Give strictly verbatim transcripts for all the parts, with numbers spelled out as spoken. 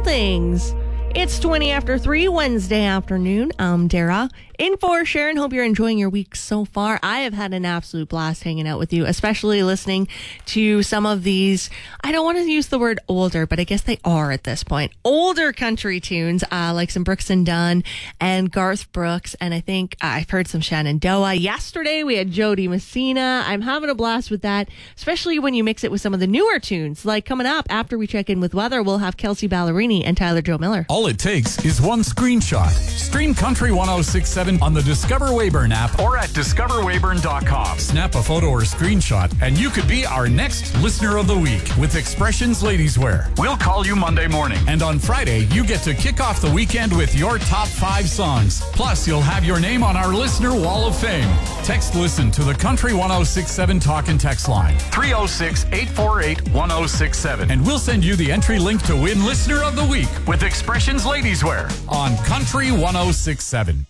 things. It's twenty after three, Wednesday afternoon. I'm Dara. In for Sharon. Hope you're enjoying your week so far. I have had an absolute blast hanging out with you, especially listening to some of these, I don't want to use the word older, but I guess they are at this point, older country tunes, uh, like some Brooks and Dunn and Garth Brooks. And I think uh, I've heard some Shenandoah. Yesterday we had Jody Messina. I'm having a blast with that, especially when you mix it with some of the newer tunes. Like coming up after we check in with weather, we'll have Kelsey Ballerini and Tyler Joe Miller. All it takes is one screenshot. Stream Country one oh six point seven on the Discover Weyburn app or at discover weyburn dot com. Snap a photo or screenshot and you could be our next Listener of the Week with Expressions Ladies Wear. We'll call you Monday morning. And on Friday, you get to kick off the weekend with your top five songs. Plus, you'll have your name on our Listener Wall of Fame. Text Listen to the Country one oh six point seven talk and text line three oh six, eight four eight, one oh six seven. And we'll send you the entry link to win Listener of the Week with Expressions Ladies Wear on Country one oh six point seven.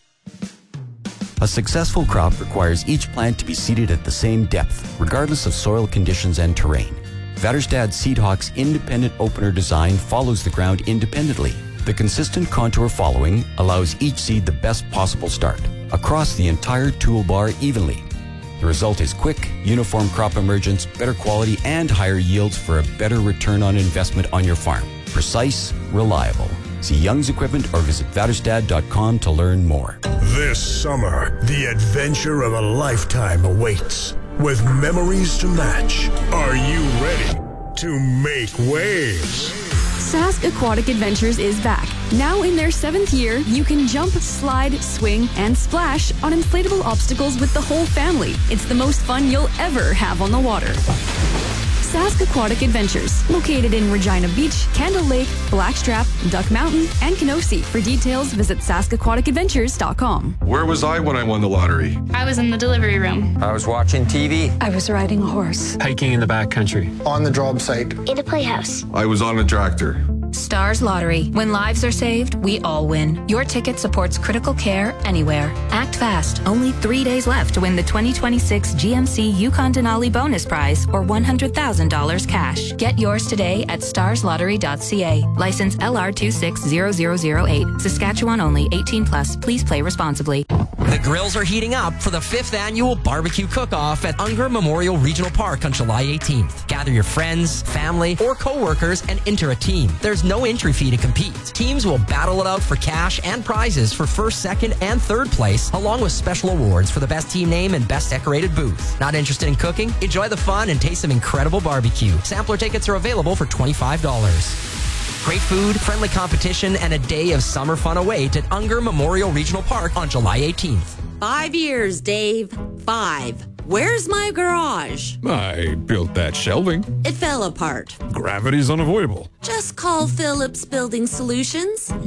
A successful crop requires each plant to be seeded at the same depth, regardless of soil conditions and terrain. Väderstad Seedhawk's independent opener design follows the ground independently. The consistent contour following allows each seed the best possible start, across the entire toolbar evenly. The result is quick, uniform crop emergence, better quality, and higher yields for a better return on investment on your farm. Precise, reliable. See Young's Equipment or visit Väderstad dot com to learn more. This summer, the adventure of a lifetime awaits. With memories to match, are you ready to make waves? Sask Aquatic Adventures is back. Now in their seventh year, you can jump, slide, swing, and splash on inflatable obstacles with the whole family. It's the most fun you'll ever have on the water. Sask Aquatic Adventures, located in Regina Beach, Candle Lake, Blackstrap, Duck Mountain, and Kenosee. For details, visit sask aquatic adventures dot com. Where was I when I won the lottery? I was in the delivery room. I was watching T V. I was riding a horse. Hiking in the backcountry. On the job site. In a playhouse. I was on a tractor. Stars Lottery. When lives are saved, we all win. Your ticket supports critical care anywhere. Act fast. Only three days left to win the twenty twenty-six G M C Yukon Denali bonus prize or one hundred thousand dollars cash. Get yours today at stars lottery dot c a. License L R two six zero zero zero eight. Saskatchewan only. eighteen plus. Please play responsibly. The grills are heating up for the fifth annual barbecue cook-off at Unger Memorial Regional Park on July eighteenth. Gather your friends, family, or co-workers and enter a team. There's no entry fee to compete. Teams will battle it out for cash and prizes for first, second, and third place, along with special awards for the best team name and best decorated booth. Not interested in cooking? Enjoy the fun and taste some incredible barbecue. Sampler tickets are available for twenty-five dollars. Great food, friendly competition, and a day of summer fun await at Unger Memorial Regional Park on July eighteenth. Five years, Dave. Five. Where's my garage? I built that shelving. It fell apart. Gravity's unavoidable. Just call Phillips Building Solutions.